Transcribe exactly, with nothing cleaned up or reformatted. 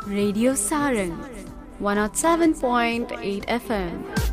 Radio Sarang one oh seven point eight F M.